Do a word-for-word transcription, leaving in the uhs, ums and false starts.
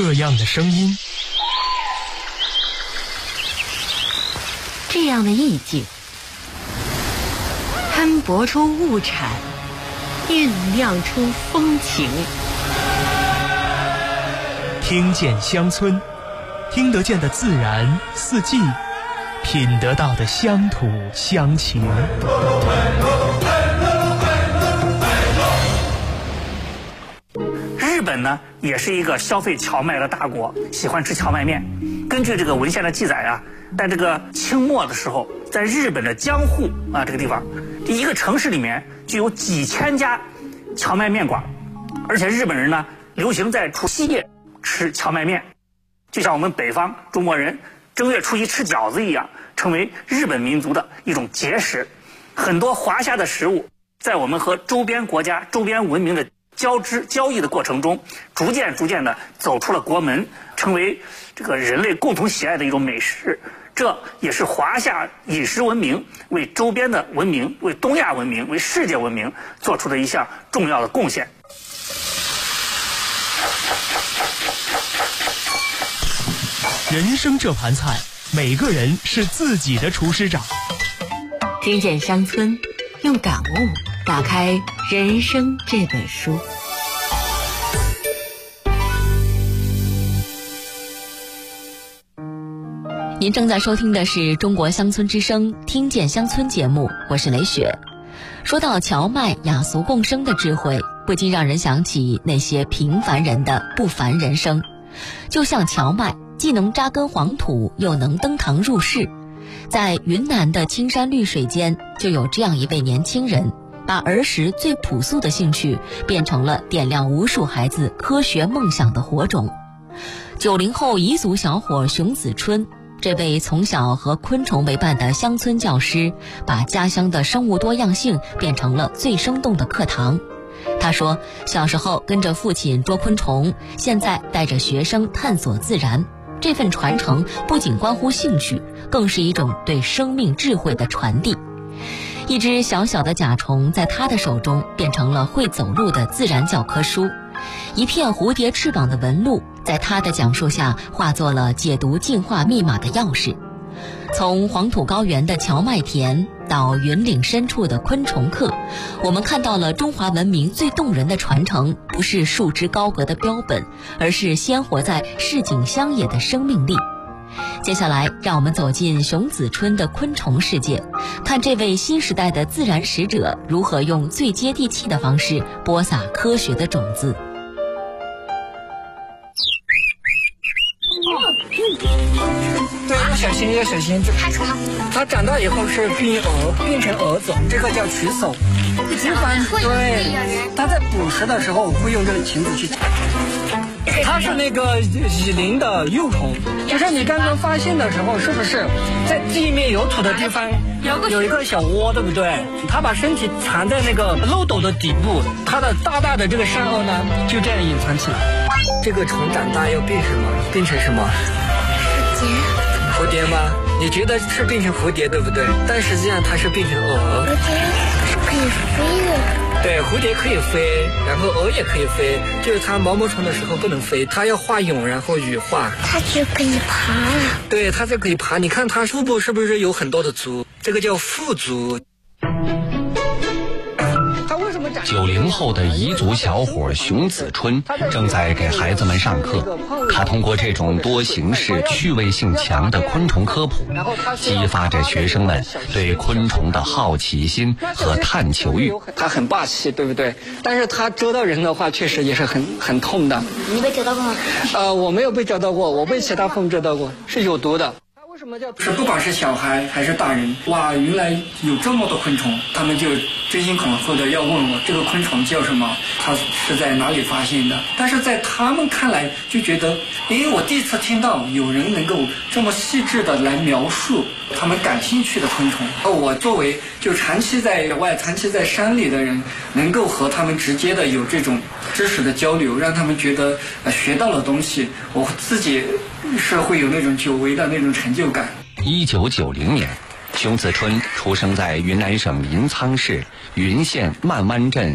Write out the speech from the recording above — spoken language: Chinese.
这样的声音， 这样的意境，摊薄出物产，酝酿出风情。 听见乡村，听得见的自然四季，品得到的乡土乡情。 日本呢，也是一个消费荞麦的大国，喜欢吃荞麦面。根据这个文献的记载啊，在这个清末的时候，在日本的江户啊这个地方，这一个城市里面就有几千家荞麦面馆，而且日本人呢，流行在除夕夜吃荞麦面，就像我们北方中国人正月初一吃饺子一样，成为日本民族的一种节食。很多华夏的食物，在我们和周边国家、周边文明的交织交易的过程中，逐渐逐渐的走出了国门，成为这个人类共同喜爱的一种美食。这也是华夏饮食文明为周边的文明、为东亚文明、为世界文明做出的一项重要的贡献。 人生这盘菜，每个人是自己的厨师长。 听见乡村，用感悟打开人生这本书。 您正在收听的是中国乡村之声听见乡村节目，我是雷雪。说到荞麦雅俗共生的智慧，不禁让人想起那些平凡人的不凡人生。就像荞麦既能扎根黄土，又能登堂入室。在云南的青山绿水间，就有这样一位年轻人，把儿时最朴素的兴趣变成了点亮无数孩子科学梦想的火种。九零后彝族小伙熊子春，这位从小和昆虫为伴的乡村教师，把家乡的生物多样性变成了最生动的课堂。他说，小时候跟着父亲捉昆虫，现在带着学生探索自然。这份传承不仅关乎兴趣，更是一种对生命智慧的传递。一只小小的甲虫在他的手中变成了会走路的自然教科书，一片蝴蝶翅膀的纹路在他的讲述下化作了解读进化密码的钥匙。从黄土高原的荞麦田到云岭深处的昆虫课，我们看到了中华文明最动人的传承，不是束之高阁的标本，而是鲜活在市井乡野的生命力。接下来让我们走进熊子春的昆虫世界，看这位新时代的自然使者如何用最接地气的方式播撒科学的种子。 对，要小心，要小心。 它什么？ 它长大以后是变蛾，变成蛾种，这个叫取手。一般对，它在捕食的时候会用这个裙子去。它是那个蚁灵的幼虫，就是你刚刚发现的时候，是不是在地面有土的地方有一个小窝，对不对？它把身体藏在那个漏斗的底部，它的大大的这个善恶呢，就这样隐藏起来。这个虫长大要变什么？变成什么？ 蝴蝶。 蝴蝶吗？你觉得是变成蝴蝶，对不对？但实际上它是变成蛾。 蝴蝶是可以飞的。 对，蝴蝶可以飞，然后蛾也可以飞，就是它毛毛虫的时候不能飞，它要化蛹然后羽化。 它就可以爬了。 对，它就可以爬。你看它腹部是不是有很多的足？这个叫腹足。 九零后的彝族小伙熊子春正在给孩子们上课，他通过这种多形式、趣味性强的昆虫科普，激发着学生们对昆虫的好奇心和探求欲。 它很霸气，对不对？但是它蛰到人的话，确实也是很很痛的。 你被蛰到过吗？ 呃，我没有被蛰到过，我被其他蜂蛰到过，是有毒的。是不管是小孩还是大人，哇，原来有这么多昆虫，他们就争先恐后的要问我这个昆虫叫什么，它是在哪里发现的。但是在他们看来就觉得，诶，我第一次听到有人能够这么细致的来描述他们感兴趣的昆虫。我作为就长期在野外、长期在山里的人，能够和他们直接的有这种知识的交流，让他们觉得、呃、学到了东西，我自己是会有那种久违的那种成就感。 一九九零年，熊子春出生在云南省临沧市云县漫湾镇